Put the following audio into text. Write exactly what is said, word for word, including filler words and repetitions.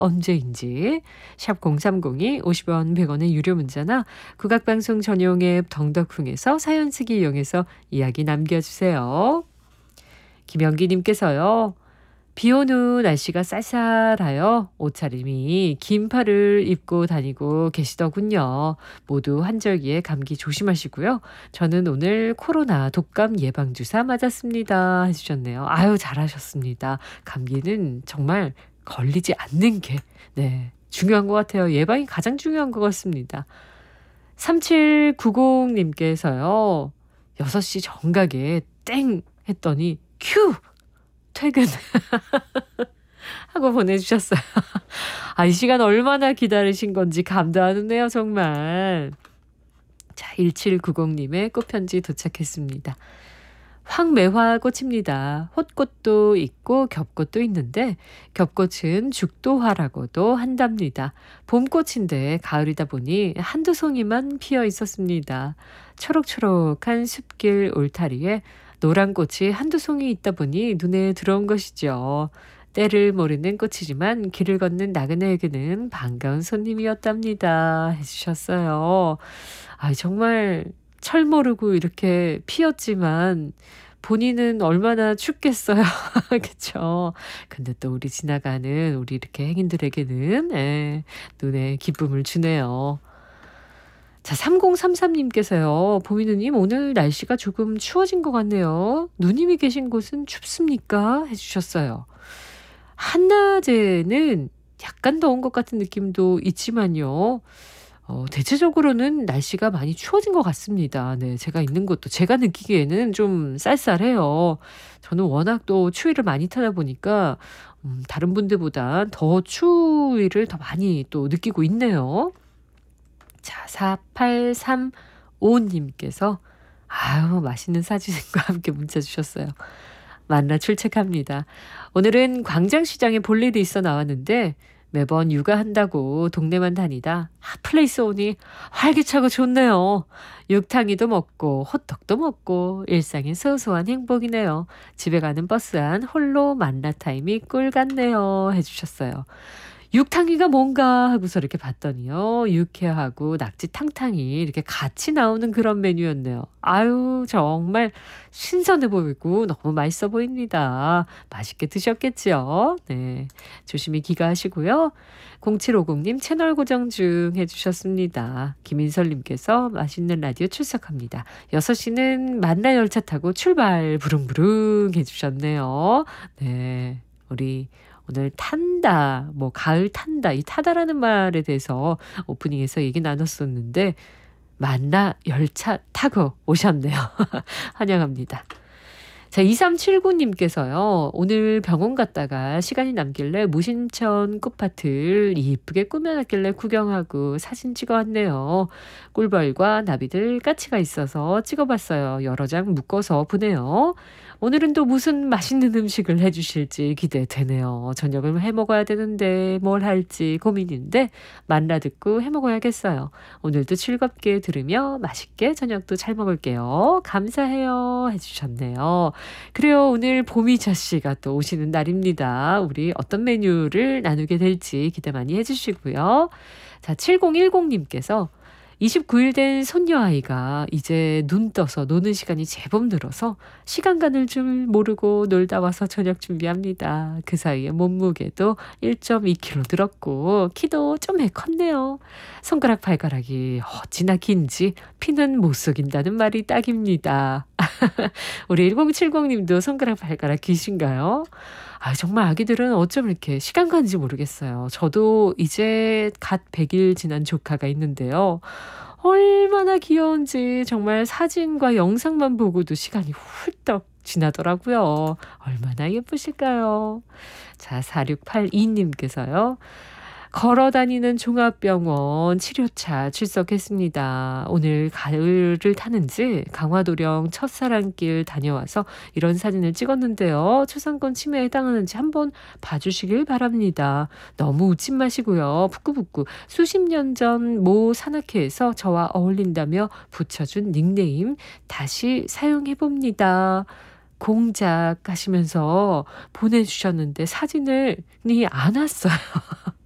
언제인지 샵 공삼공이 오십 원 백 원의 유료 문자나 국악방송 전용 앱 덩덕쿵에서 사연 쓰기 이용해서 이야기 남겨주세요. 김영기님께서요. 비온 후 날씨가 쌀쌀하여 옷차림이 긴팔을 입고 다니고 계시더군요. 모두 환절기에 감기 조심하시고요. 저는 오늘 코로나 독감 예방주사 맞았습니다. 해주셨네요. 아유 잘하셨습니다. 감기는 정말 걸리지 않는 게 네, 중요한 것 같아요. 예방이 가장 중요한 것 같습니다. 삼칠구공님께서요. 여섯 시 정각에 땡 했더니 큐! 퇴근 하고 보내주셨어요. 아, 이 시간 얼마나 기다리신 건지 감도 안 오네요, 정말. 자, 일칠구공님의 꽃편지 도착했습니다. 황매화꽃입니다. 홑꽃도 있고 겹꽃도 있는데 겹꽃은 죽도화라고도 한답니다. 봄꽃인데 가을이다 보니 한두 송이만 피어 있었습니다. 초록초록한 숲길 울타리에 노란 꽃이 한두 송이 있다 보니 눈에 들어온 것이죠. 때를 모르는 꽃이지만 길을 걷는 나그네에게는 반가운 손님이었답니다. 해주셨어요. 아, 정말 철 모르고 이렇게 피었지만 본인은 얼마나 춥겠어요. 그렇죠. 근데 또 우리 지나가는 우리 이렇게 행인들에게는 에, 눈에 기쁨을 주네요. 자, 삼공삼삼님께서요. 보미누님 오늘 날씨가 조금 추워진 것 같네요. 누님이 계신 곳은 춥습니까? 해주셨어요. 한낮에는 약간 더운 것 같은 느낌도 있지만요. 어, 대체적으로는 날씨가 많이 추워진 것 같습니다. 네, 제가 있는 곳도 제가 느끼기에는 좀 쌀쌀해요. 저는 워낙 또 추위를 많이 타다 보니까 음, 다른 분들보다 더 추위를 더 많이 또 느끼고 있네요. 자, 사팔삼오님께서 아유 맛있는 사진과 함께 문자 주셨어요. 만나 출첵합니다. 오늘은 광장시장에 볼 일이 있어 나왔는데 매번 육아한다고 동네만 다니다 핫플레이스 오니 활기차고 좋네요. 육탕이도 먹고 호떡도 먹고 일상의 소소한 행복이네요. 집에 가는 버스 안 홀로 만나 타임이 꿀 같네요. 해주셨어요. 육탕이가 뭔가 하고서 이렇게 봤더니요. 육회하고 낙지 탕탕이 이렇게 같이 나오는 그런 메뉴였네요. 아유 정말 신선해 보이고 너무 맛있어 보입니다. 맛있게 드셨겠죠? 네, 조심히 귀가하시고요. 공칠오공님 채널 고정 중 해주셨습니다. 김인설님께서 맛있는 라디오 출석합니다. 여섯 시는 만나 열차 타고 출발 부릉부릉 해주셨네요. 네, 우리 오늘 탄다, 뭐 가을 탄다, 이 타다라는 말에 대해서 오프닝에서 얘기 나눴었는데 만나 열차 타고 오셨네요. 환영합니다. 자, 이삼칠구님께서요. 오늘 병원 갔다가 시간이 남길래 무심천 꽃밭을 이쁘게 꾸며놨길래 구경하고 사진 찍어왔네요. 꿀벌과 나비들 까치가 있어서 찍어봤어요. 여러 장 묶어서 보내요. 오늘은 또 무슨 맛있는 음식을 해주실지 기대되네요. 저녁을 해먹어야 되는데 뭘 할지 고민인데 만나 듣고 해먹어야겠어요. 오늘도 즐겁게 들으며 맛있게 저녁도 잘 먹을게요. 감사해요. 해주셨네요. 그래요. 오늘 보미자 씨가 또 오시는 날입니다. 우리 어떤 메뉴를 나누게 될지 기대 많이 해주시고요. 자, 칠공일공님께서 이십구 일 된 손녀아이가 이제 눈 떠서 노는 시간이 제법 늘어서 시간 가는 줄 모르고 놀다 와서 저녁 준비합니다. 그 사이에 몸무게도 일 점 이 킬로그램 늘었고 키도 좀 컸네요. 손가락 발가락이 어찌나 긴지 피는 못 속인다는 말이 딱입니다. 우리 일공칠공님도 손가락 발가락 기신가요? 아, 정말 아기들은 어쩜 이렇게 시간 가는지 모르겠어요. 저도 이제 갓 백 일 지난 조카가 있는데요. 얼마나 귀여운지 정말 사진과 영상만 보고도 시간이 훌떡 지나더라고요. 얼마나 예쁘실까요? 자, 사육팔이님께서요. 걸어다니는 종합병원 치료차 출석했습니다. 오늘 가을을 타는지 강화도령 첫사랑길 다녀와서 이런 사진을 찍었는데요. 초상권 침해에 해당하는지 한번 봐주시길 바랍니다. 너무 웃지 마시고요. 부끄부끄 수십 년 전 모 산악회에서 저와 어울린다며 붙여준 닉네임 다시 사용해봅니다. 공작 하시면서 보내주셨는데 사진을 안 왔어요.